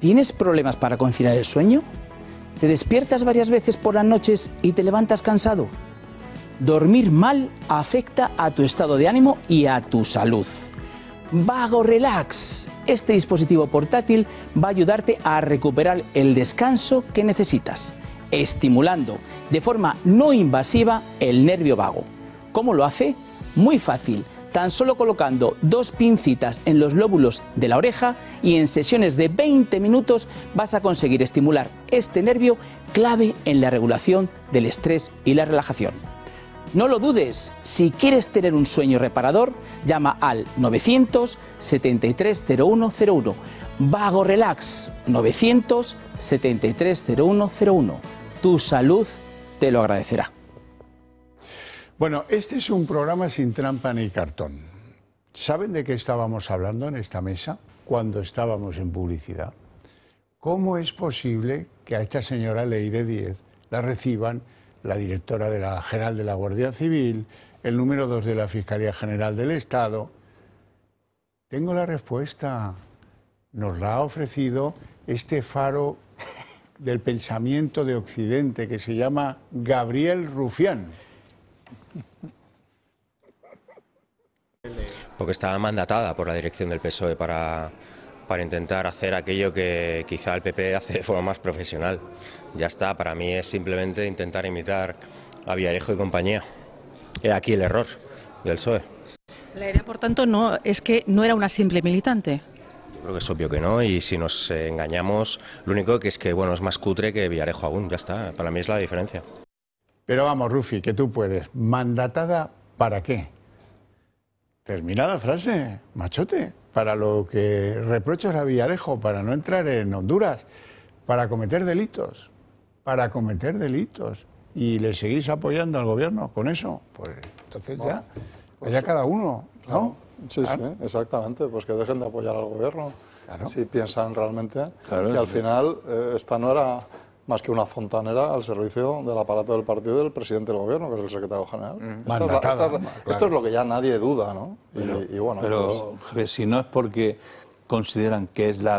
¿Tienes problemas para conciliar el sueño? ¿Te despiertas varias veces por las noches y te levantas cansado? Dormir mal afecta a tu estado de ánimo y a tu salud. Vago Relax. Este dispositivo portátil va a ayudarte a recuperar el descanso que necesitas, estimulando de forma no invasiva el nervio vago. ¿Cómo lo hace? Muy fácil. Tan solo colocando 2 pincitas en los lóbulos de la oreja y en sesiones de 20 minutos vas a conseguir estimular este nervio clave en la regulación del estrés y la relajación. No lo dudes, si quieres tener un sueño reparador, llama al 973-0101. Vago Relax, 973-0101. Tu salud te lo agradecerá. Bueno, este es un programa sin trampa ni cartón. ¿Saben de qué estábamos hablando en esta mesa cuando estábamos en publicidad? ¿Cómo es posible que a esta señora Leire Díez la reciban la directora general de la Guardia Civil, el número 2 de la Fiscalía General del Estado? Tengo la respuesta. Nos la ha ofrecido este faro del pensamiento de Occidente que se llama Gabriel Rufián. Porque estaba mandatada por la dirección del PSOE para intentar hacer aquello que quizá el PP hace de forma más profesional. Ya está, para mí es simplemente intentar imitar a Villarejo y compañía. Era aquí el error del PSOE. La idea, por tanto, no es que no era una simple militante. Yo creo que es obvio que no, y si nos engañamos, lo único que es que bueno, es más cutre que Villarejo aún, ya está, para mí es la diferencia. Pero vamos, Rufi, que tú puedes. ¿Mandatada para qué? Termina la frase, machote. Para lo que reprochas a Villarejo, para no entrar en Honduras, para cometer delitos. Para cometer delitos. ¿Y le seguís apoyando al gobierno con eso? Pues entonces bueno, ya, pues allá cada uno, ¿no? Sí, sí, exactamente, pues que dejen de apoyar al gobierno. Claro. Si piensan realmente Claro, que al final esta no era más que una fontanera al servicio del aparato del partido y del presidente del gobierno, que es el secretario general. Esto es lo que ya nadie duda, ¿no? Pero, Javier, si no es porque consideran que es la